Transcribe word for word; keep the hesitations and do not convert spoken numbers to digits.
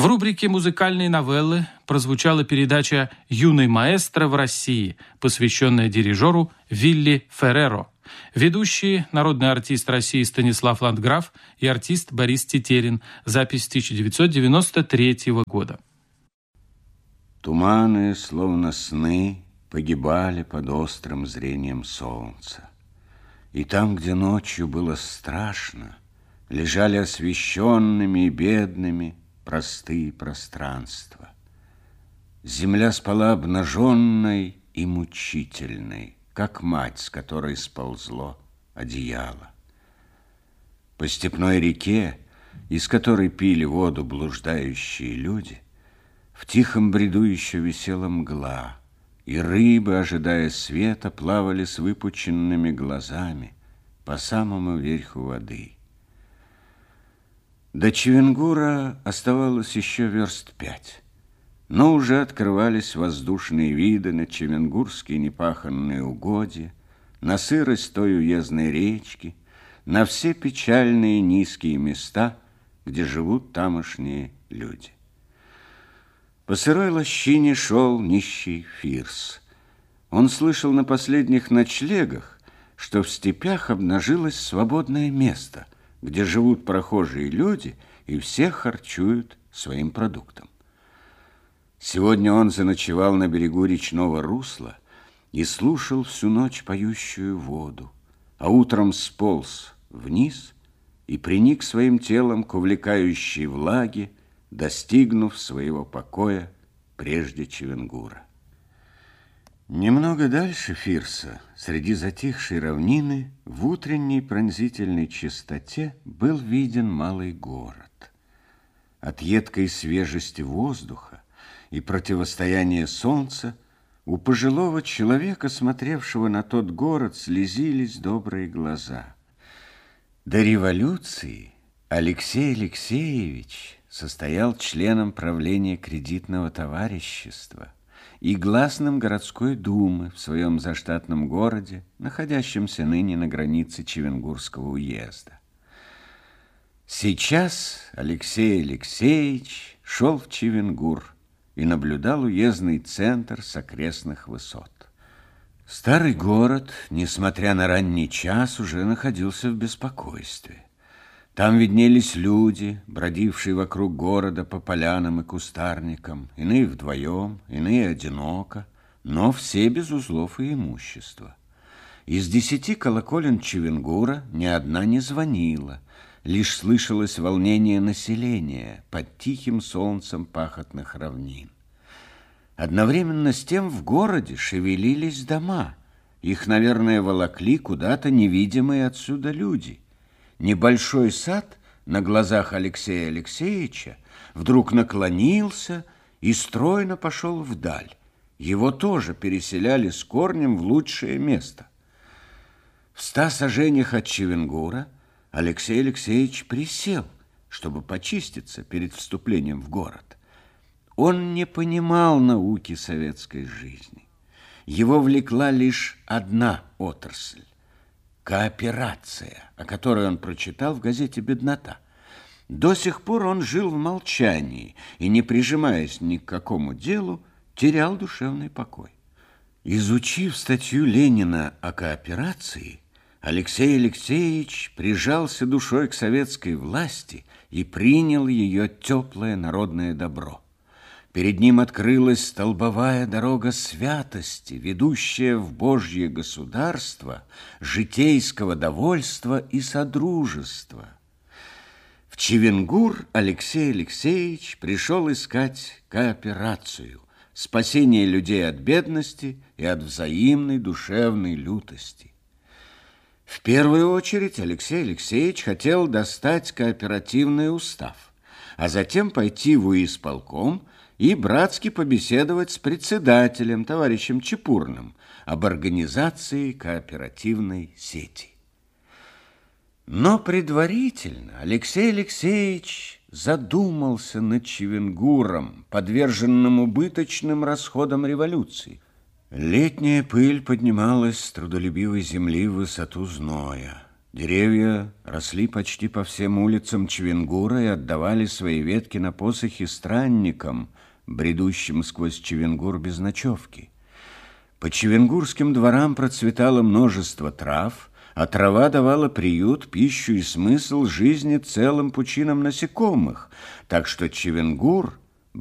В рубрике «Музыкальные новеллы» прозвучала передача «Юный маэстро в России», посвященная дирижеру Вилли Ферреро. Ведущие – народный артист России Станислав Ландграф и артист Борис Тетерин. Запись тысяча девятьсот девяносто третьего года. Туманы, словно сны, погибали под острым зрением солнца. И там, где ночью было страшно, лежали освещенными и бедными простые пространства. Земля спала обнаженной и мучительной, как мать, с которой сползло одеяло. По степной реке, из которой пили воду блуждающие люди, в тихом бреду еще висела мгла, и рыбы, ожидая света, плавали с выпученными глазами по самому верху воды. До Чевенгура оставалось еще верст пять, но уже открывались воздушные виды на чевенгурские непаханные угодья, на сырость той уездной речки, на все печальные низкие места, где живут тамошние люди. По сырой лощине шел нищий Фирс. Он слышал на последних ночлегах, что в степях обнажилось свободное место, где живут прохожие люди и все харчуют своим продуктом. Сегодня он заночевал на берегу речного русла и слушал всю ночь поющую воду, а утром сполз вниз и приник своим телом к увлекающей влаге, достигнув своего покоя прежде Чевенгура. Немного дальше Фирса, среди затихшей равнины, в утренней пронзительной чистоте был виден малый город. От едкой свежести воздуха и противостояния солнца у пожилого человека, смотревшего на тот город, слезились добрые глаза. До революции Алексей Алексеевич состоял членом правления кредитного товарищества и гласным городской думы в своем заштатном городе, находящемся ныне на границе Чевенгурского уезда. Сейчас Алексей Алексеевич шел в Чевенгур и наблюдал уездный центр с окрестных высот. Старый город, несмотря на ранний час, уже находился в беспокойстве. Там виднелись люди, бродившие вокруг города по полянам и кустарникам, иные вдвоем, иные одиноко, но все без узлов и имущества. Из десяти колоколен Чевенгура ни одна не звонила, лишь слышалось волнение населения под тихим солнцем пахотных равнин. Одновременно с тем в городе шевелились дома, их, наверное, волокли куда-то невидимые отсюда люди. Небольшой сад на глазах Алексея Алексеевича вдруг наклонился и стройно пошел вдаль. Его тоже переселяли с корнем в лучшее место. В ста саженях от Чевенгура Алексей Алексеевич присел, чтобы почиститься перед вступлением в город. Он не понимал науки советской жизни. Его влекла лишь одна отрасль – кооперация, о которой он прочитал в газете «Беднота». До сих пор он жил в молчании и, не прижимаясь ни к какому делу, терял душевный покой. Изучив статью Ленина о кооперации, Алексей Алексеевич прижался душой к советской власти и принял ее теплое народное добро. Перед ним открылась столбовая дорога святости, ведущая в Божье государство, житейского довольства и содружества. В Чевенгур Алексей Алексеевич пришел искать кооперацию, спасение людей от бедности и от взаимной душевной лютости. В первую очередь Алексей Алексеевич хотел достать кооперативный устав, а затем пойти в уисполком и братски побеседовать с председателем, товарищем Чепурным, об организации кооперативной сети. Но предварительно Алексей Алексеевич задумался над Чевенгуром, подверженным убыточным расходам революции. Летняя пыль поднималась с трудолюбивой земли в высоту зноя. Деревья росли почти по всем улицам Чевенгура и отдавали свои ветки на посохи странникам, бредущим сквозь Чевенгур без ночевки. По чевенгурским дворам процветало множество трав, а трава давала приют, пищу и смысл жизни целым пучинам насекомых, так что Чевенгур